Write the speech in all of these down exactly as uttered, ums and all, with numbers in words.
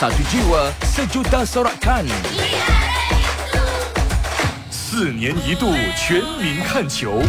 satu jiwa sejuta sorakan。 四年一度全民看球。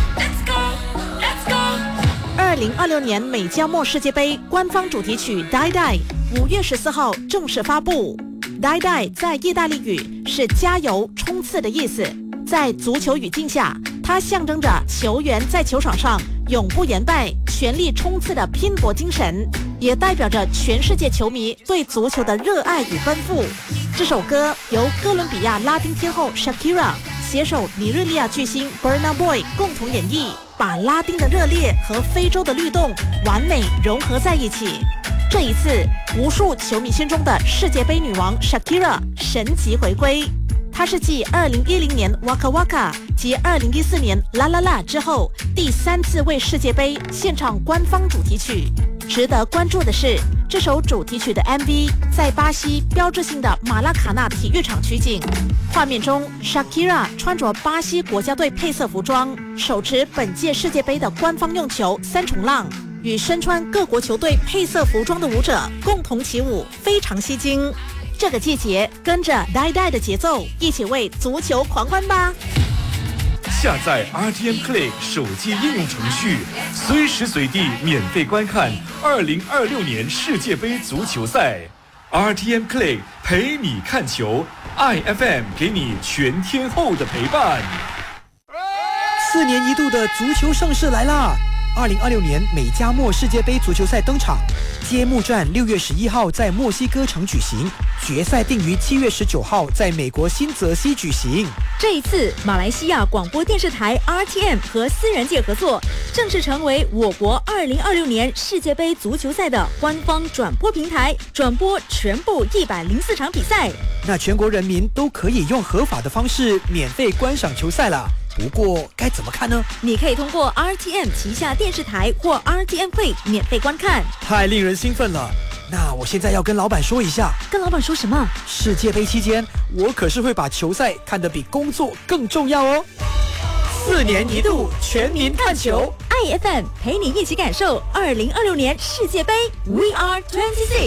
二零二六年美加墨世界杯官方主题曲《Die Die》五月十四号正式发布。Die Die 在意大利语是加油、冲刺的意思。在足球语境下，它象征着球员在球场上永不言败、全力冲刺的拼搏精神，也代表着全世界球迷对足球的热爱与奔赴。这首歌由哥伦比亚拉丁天后 Shakira 携手尼日利亚巨星 Burna Boy 共同演绎，把拉丁的热烈和非洲的律动完美融合在一起。这一次，无数球迷心中的世界杯女王 Shakira 神级回归。她是继二零一零年 Waka Waka 及二零一四年 La La La 之后，第三次为世界杯献唱官方主题曲。值得关注的是，这首主题曲的 M V 在巴西标志性的马拉卡纳体育场取景。画面中 Shakira 穿着巴西国家队配色服装，手持本届世界杯的官方用球三重浪，与身穿各国球队配色服装的舞者共同起舞，非常吸睛。这个季节，跟着 Die Die 的节奏，一起为足球狂欢吧！ 下载 R T M Play 手机应用程序，随时随地免费观看二零二六年世界杯足球赛。R T M Play 陪你看球 ，I F M 给你全天候的陪伴。 四年一度的足球盛世来啦！二零二六年美加墨世界杯足球赛登场，揭幕战六月十一号在墨西哥城举行，决赛定于七月十九号在美国新泽西举行。 这一次，马来西亚广播电视台 R T M 和私人界合作，正式成为我国二零二六年世界杯足球赛的官方转播平台，转播全部一百零四场比赛。 那全国人民都可以用合法的方式免费观赏球赛了。不过该怎么看呢？ 你可以通过 R T M 旗下电视台或 R T M Play 免费观看。 太令人兴奋了！那我现在要跟老板说一下。 跟老板说什么？ 世界杯期间，我可是会把球赛看得比工作更重要哦。四年一度全民看球 ，I F M 陪你一起感受二零二六年世界杯 We Are twenty-six。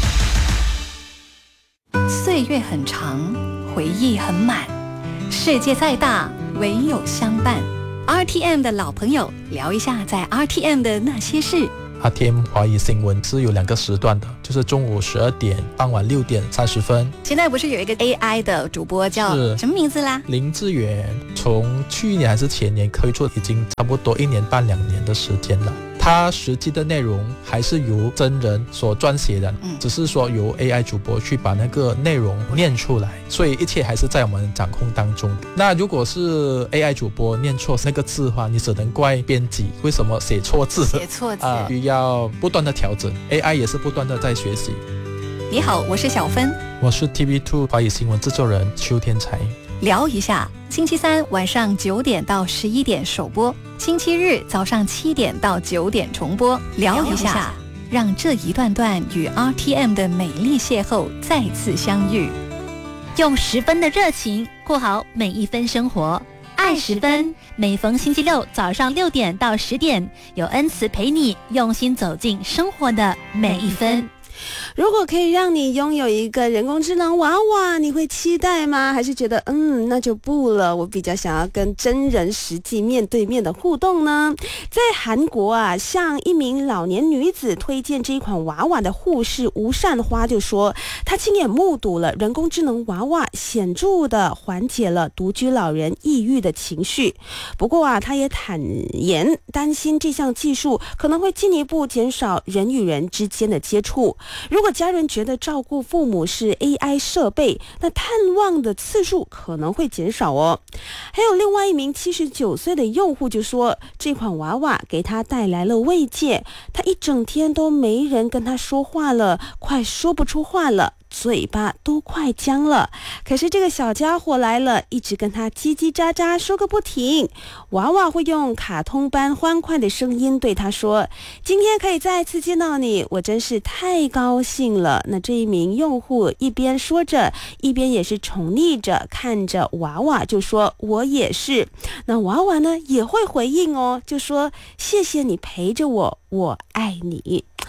岁月很长，回忆很满，世界再大，唯有相伴。 R T M 的老朋友，聊一下在 R T M 的那些事。 R T M 华语新闻是有两个时段的，就是中午十二点，傍晚六点三十分。 现在不是有一个 A I 的主播叫什么名字啦？ 林志远，从去年还是前年推出，已经差不多一年半两年的时间了。它实际的内容还是由真人所撰写的，嗯、只是说由 A I 主播去把那个内容念出来，所以一切还是在我们掌控当中。那如果是 A I 主播念错那个字的话，你只能怪编辑为什么写错字， 写错字啊，需要不断的调整。A I 也是不断的在学习。 你好，我是小芬， 我是 T V 二 华语新闻制作人邱天才。 聊一下，星期三晚上九点到十一点首播，星期日早上七点到九点重播。聊一下，让这一段段与 R T M 的美丽邂逅再次相遇。 用十分的热情过好每一分生活，爱十分。每逢星期六早上六点到十点，有恩慈陪你用心走进生活的每一分。 如果可以让你拥有一个人工智能娃娃，你会期待吗？还是觉得嗯那就不了，我比较想要跟真人实际面对面的互动呢？在韩国啊，向一名老年女子推荐这一款娃娃的护士吴善花就说，她亲眼目睹了人工智能娃娃显著的缓解了独居老人抑郁的情绪。不过啊，她也坦言担心这项技术可能会进一步减少人与人之间的接触。如果家人觉得照顾父母是 A I 设备，那探望的次数可能会减少哦。还有另外一名七十九岁的用户就说，这款娃娃给他带来了慰藉，他一整天都没人跟他说话了，快说不出话了，嘴巴都快僵了。可是这个小家伙来了，一直跟他叽叽喳喳说个不停。娃娃会用卡通般欢快的声音对他说，今天可以再次见到你，我真是太高兴了。那这一名用户一边说着，一边也是宠溺着看着娃娃，就说我也是。那娃娃呢也会回应哦，就说谢谢你陪着我，我爱你。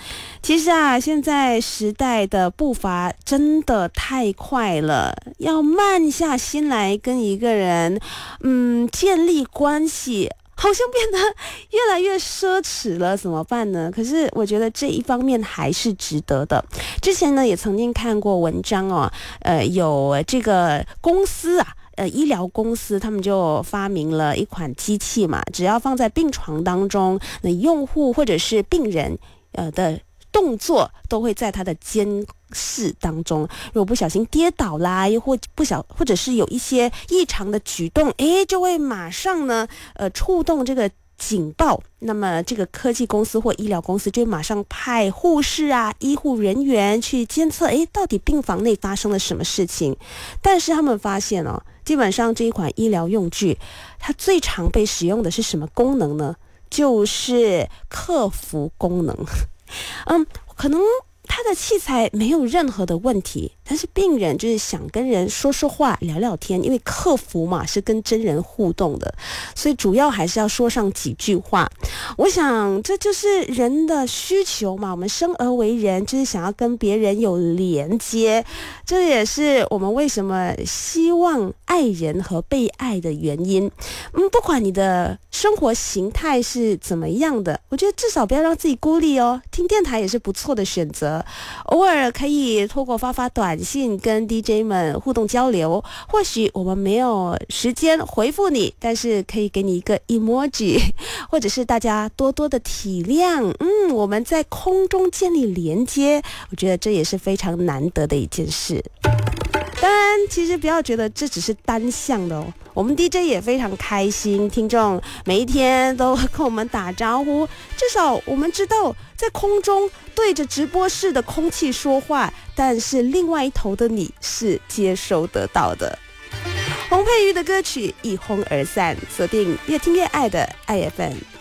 其实啊，现在时代的步伐真的太快了，要慢下心来跟一个人，嗯，建立关系，好像变得越来越奢侈了，怎么办呢？可是我觉得这一方面还是值得的。之前呢，也曾经看过文章哦，呃，有这个公司啊。呃，医疗公司他们就发明了一款机器嘛，只要放在病床当中，那用户或者是病人呃的动作都会在他的监视当中，如果不小心跌倒啦，又或不小或者是有一些异常的举动，诶，就会马上呢呃触动这个警报，那么这个科技公司或医疗公司就马上派护士啊、医护人员去监测，诶，到底病房内发生了什么事情。但是他们发现哦，基本上这一款医疗用具，它最常被使用的是什么功能呢？就是客服功能。嗯，可能他的器材没有任何的问题，但是病人就是想跟人说说话、聊聊天，因为客服嘛是跟真人互动的，所以主要还是要说上几句话。我想这就是人的需求嘛，我们生而为人就是想要跟别人有连接，这也是我们为什么希望爱人和被爱的原因。嗯，不管你的生活形态是怎么样的，我觉得至少不要让自己孤立哦。听电台也是不错的选择。偶尔可以透过发发短信跟 D J 们互动交流，或许我们没有时间回复你，但是可以给你一个 emoji， 或者是大家多多的体谅，嗯，我们在空中建立连接，我觉得这也是非常难得的一件事。当然，其实不要觉得这只是单向的哦，我们 D J 也非常开心，听众每一天都跟我们打招呼，至少我们知道在空中对着直播室的空气说话，但是另外一头的你是接收得到的。洪佩瑜的歌曲一哄而散，锁定越听越爱的爱 F M。